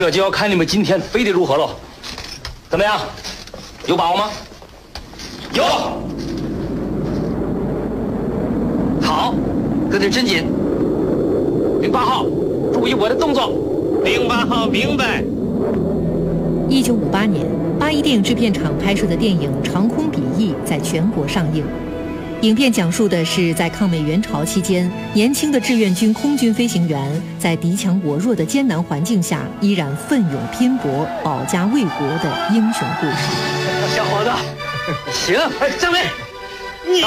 这就要看你们今天飞得如何了。怎么样？有把握吗？有。好，跟得真紧。08号，注意我的动作。 08号，明白。 1958年，八一电影制片厂拍摄的电影《长空笔翼》在全国上映。影片讲述的是在抗美援朝期间，年轻的志愿军空军飞行员在敌强我弱的艰难环境下，依然奋勇拼搏、保家卫国的英雄故事。 小伙子，行，政委，你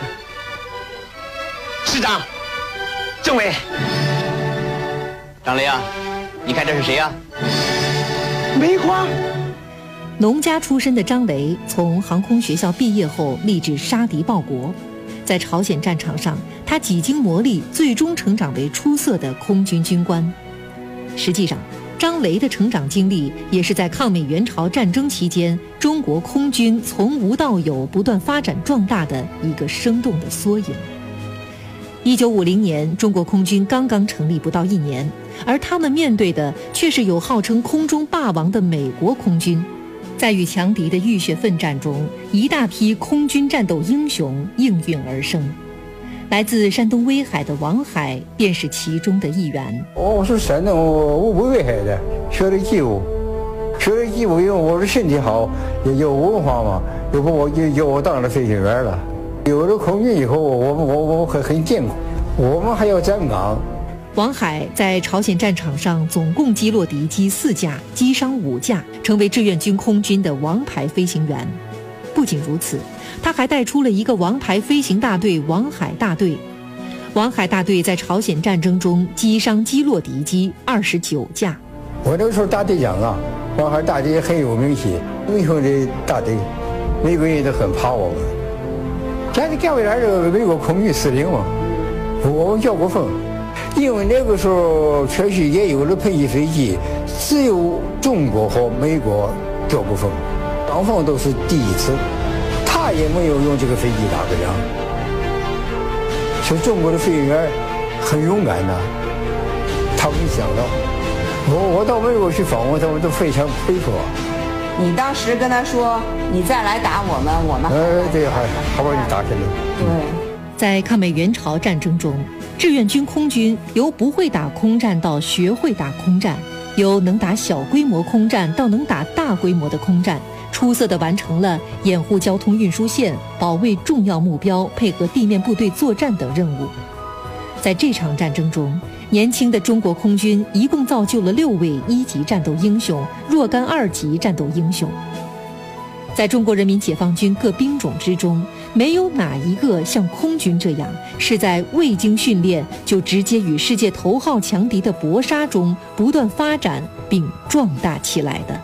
师长， 政委， 张雷啊，你看这是谁呀？ 梅花。 农家出身的张雷从航空学校毕业后，立志杀敌报国。在朝鲜战场上，他几经磨砺，最终成长为出色的空军军官。实际上，张雷的成长经历也是在抗美援朝战争期间，中国空军从无到有不断发展壮大的一个生动的缩影。1950年，中国空军刚刚成立不到1年，而他们面对的却是有号称空中霸王的美国空军。在与强敌的浴血奋战中，一大批空军战斗英雄应运而生。来自山东威海的王海便是其中的一员。 我是山东威海的，学的技术，因为我的身体好，也有文化嘛，有我当了飞行员了。有了空军以后，我很艰苦，我们还要站岗。 王海在朝鲜战场上总共击落敌机4架，击伤5架，成为志愿军空军的王牌飞行员。不仅如此，他还带出了一个王牌飞行大队——王海大队。王海大队在朝鲜战争中击伤击落敌机29架。 我那个时候大队长啊，王海大队很有名气，英雄的大队，美国人都很怕我们。咱的干为啥这个美国空军司令嘛，我们叫过风。因为那个时候确实也有了喷气飞机，只有中国和美国交过锋，双方都是第一次，他也没有用这个飞机打过仗。所以中国的飞行员很勇敢呐，他们想到，我到美国去访问，他们都非常佩服我。 你当时跟他说，你再来打我们对，还把你打下来。 对。 在抗美援朝战争中，志愿军空军由不会打空战到学会打空战，由能打小规模空战到能打大规模的空战，出色地完成了掩护交通运输线、保卫重要目标、配合地面部队作战等任务。在这场战争中，年轻的中国空军一共造就了6位1级战斗英雄，若干2级战斗英雄。在中国人民解放军各兵种之中，没有哪一个像空军这样是在未经训练就直接与世界头号强敌的搏杀中不断发展并壮大起来的。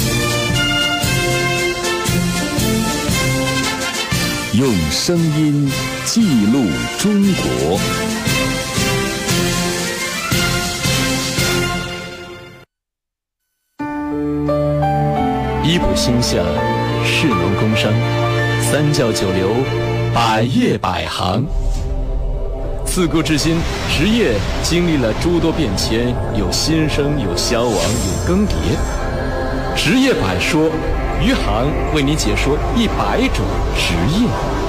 用声音记录中国。 医补兴夏，士农工商，三教九流，百业百行。自古至今，职业经历了诸多变迁，有新生，有消亡，有更迭。职业百说，余杭为你解说100种职业。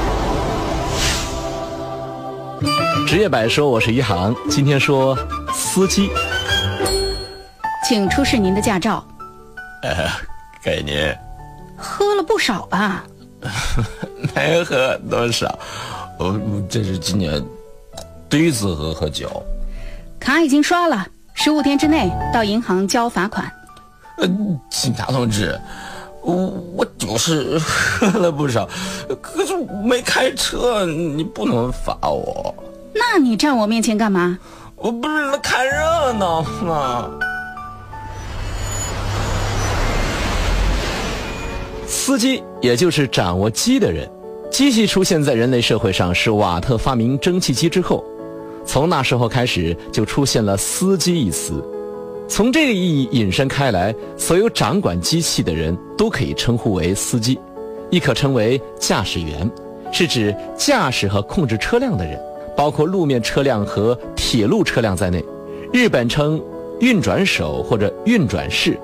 职业百说，我是余杭，今天说司机。 请出示您的驾照。 给您。 喝了不少吧？ 没喝多少，我这是今年第一次喝酒。 卡已经刷了，15天之内到银行交罚款。 警察同志，我就是喝了不少，可是没开车，你不能罚我。 那你站我面前干嘛？ 我不是来看热闹吗？ 司机也就是掌握机的人。机器出现在人类社会上是瓦特发明蒸汽机之后，从那时候开始就出现了司机一词。从这个意义引申开来，所有掌管机器的人都可以称呼为司机，亦可称为驾驶员，是指驾驶和控制车辆的人，包括路面车辆和铁路车辆在内。日本称运转手或者运转士